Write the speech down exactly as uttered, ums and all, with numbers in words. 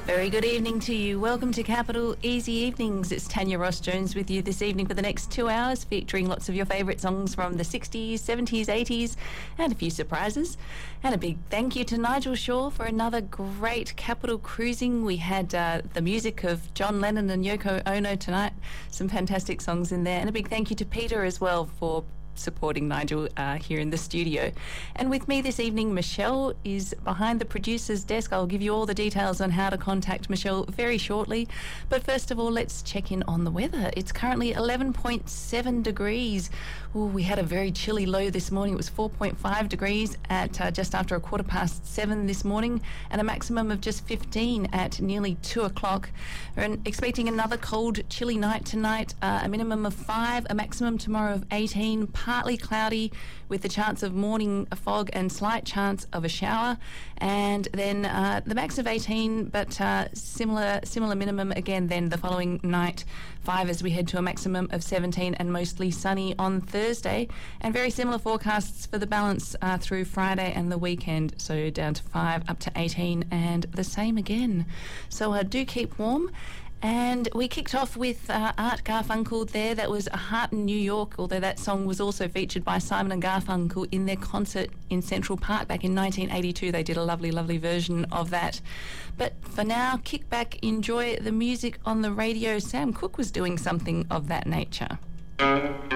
Very good evening to you. Welcome to Capital Easy Evenings. It's Tanya Ross-Jones with you this evening for the next two hours, featuring lots of your favourite songs from the sixties, seventies, eighties, and a few surprises. And a big thank you to Nigel Shaw for another great Capital cruising. We had uh, the music of John Lennon and Yoko Ono tonight. Some fantastic songs in there. And a big thank you to Peter as well for supporting Nigel uh, here in the studio. And with me this evening, Michelle is behind the producer's desk. I'll give you all the details on how to contact Michelle very shortly. But first of all, let's check in on the weather. It's currently eleven point seven degrees. Ooh, we had a very chilly low this morning. It was four point five degrees at uh, just after a quarter past seven this morning, and a maximum of just fifteen at nearly two o'clock. We're expecting another cold, chilly night tonight, uh, a minimum of five, a maximum tomorrow of eighteen, partly cloudy with the chance of morning fog and slight chance of a shower, and then uh, the max of eighteen, but uh, similar similar minimum again then the following night, five as we head to a maximum of seventeen and mostly sunny on Thursday, and very similar forecasts for the balance uh, through Friday and the weekend, so down to five up to eighteen and the same again. So uh, do keep warm. And we kicked off with uh, Art Garfunkel there. That was A Heart in New York, although that song was also featured by Simon and Garfunkel in their concert in Central Park back in nineteen eighty-two. They did a lovely, lovely version of that. But for now, kick back, enjoy the music on the radio. Sam Cooke was doing something of that nature.